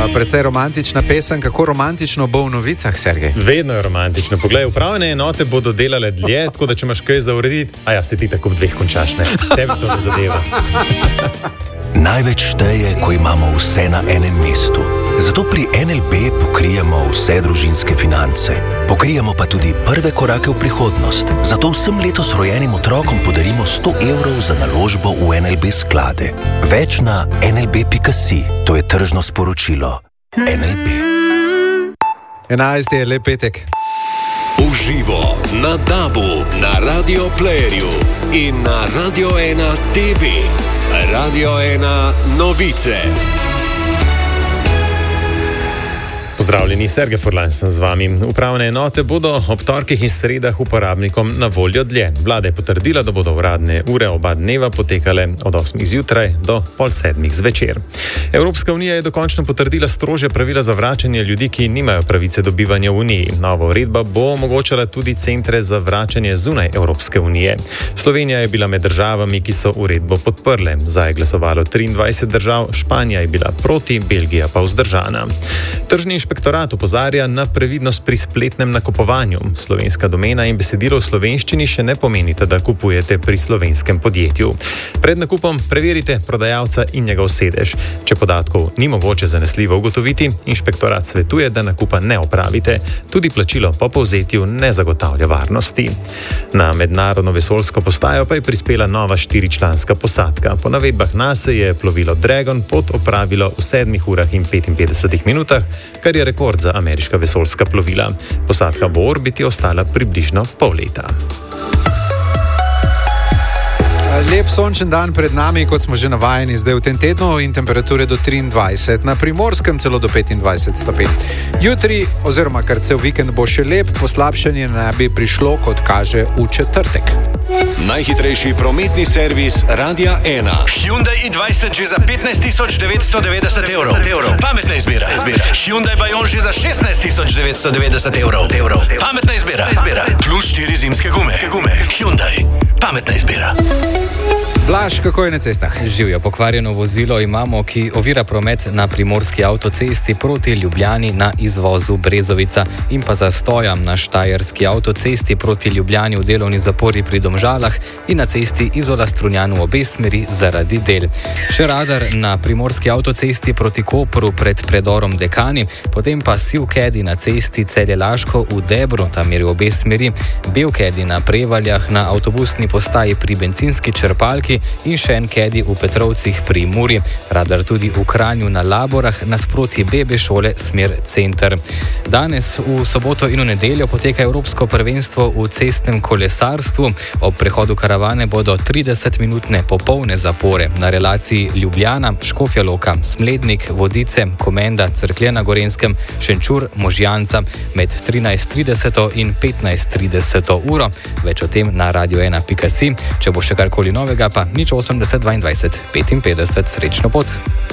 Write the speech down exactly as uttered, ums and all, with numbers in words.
precej romantična pesem. Kako romantično bo v novicah, Sergej? Vedno je romantično. Poglej, upravne enote bodo delale dlje, tako da če imaš kaj za urediti, a ja, se ti tako v dveh končaš, ne? Tebi to ne zadeva. Največ šteje, ko imamo vse na enem mestu. Zato pri N L B pokrijemo vse družinske finance. Pokrijemo pa tudi prve korake v prihodnost. Zato vsem letos rojenim otrokom podarimo sto evrov za naložbo v N L B sklade. Več na en el be pika si. To je tržno sporočilo. N L B. enajsti je lep petek. Uživo na Dabu, na Radio Playerju in na Radio ena T V. Radio ena novice. Pozdravljeni, Sergej Furlan sem z vami. Upravne enote bodo ob torkih in sredah uporabnikom na voljo dlje. Vlada je potrdila, da bodo uradne ure oba dneva potekale od osmih zjutraj do pol sedmih zvečer. Evropska unija je dokončno potrdila strožje pravila za vračanje ljudi, ki nimajo pravice do bivanja v Uniji. Nova uredba bo omogočala tudi centre za vračanje zunaj Evropske unije. Slovenija je bila med državami, ki so uredbo podprle. Za je glasovalo triindvajset držav, Španija je bila proti, Belgija pa vzdržana. Tržni inšpektorat opozarja na previdnost pri spletnem nakupovanju. Slovenska domena in besedilo v slovenščini še ne pomenite, da kupujete pri slovenskem podjetju. Pred nakupom preverite prodajalca in njegov sedež. Če podatkov ni mogoče zanesljivo ugotoviti, inšpektorat svetuje, da nakupa ne opravite. Tudi plačilo po povzetju ne zagotavlja varnosti. Na mednarodno vesoljsko postajo pa je prispela nova štiričlanska posadka. Po navedbah NASA je plovilo Dragon pot opravilo v sedmih urah in petinpetdesetih minutah, kar je rekord za ameriška vesoljska plovila. Posadka bo v orbiti ostala približno pol leta. Lep sončen dan pred nami, kot smo že navajeni zdaj v tem tednu, in temperature do triindvajset, na Primorskem celo do petindvajset stopinj. Jutri oziroma kar cel vikend bo še lep, poslabšanje ne bi prišlo, kot kaže v četrtek. Najhitrejši prometni servis Radia ena. Hyundai i dvajset že za petnajst tisoč devetsto devetdeset evrov. Pametna izbira. Hyundai Bayon že za šestnajst tisoč devetsto devetdeset evrov. Pametna izbira. Plus štiri zimske gume. Hyundai. Pametna izbira. Blaž, kako je na cestah? Živjo pokvarjeno vozilo imamo, ki ovira promet na primorski avtocesti proti Ljubljani na izvozu Brezovica in pa zastoja na štajerski avtocesti proti Ljubljani v delovni zapori pri Domžalah in na cesti Izola-Strunjan v obe smeri zaradi del. Še radar na primorski avtocesti proti Kopru pred predorom Dekani, potem pa sivkedi na cesti Celje-Laško v Debru, tam meri v obe smeri, belkedi na Prevaljah na avtobusni postaji pri bencinski črpalki in še en kedi v Petrovcih pri Muri. Radar tudi v Kranju na Laborah nasproti Bebe šole smer center. Danes v soboto in v nedeljo poteka Evropsko prvenstvo v cestnem kolesarstvu. Ob prehodu karavane bodo tridesetminutne popolne zapore na relaciji Ljubljana, Škofja Loka, Smlednik, Vodice, Komenda, Cerklje na Gorenskem, Šenčur, Možjanca med trinajst trideset in petnajst trideset uro. Več o tem na radio ena pika si. Če bo še karkoli novega, pa nič osemdeset dvaindvajset petinpetdeset. Srečno pot!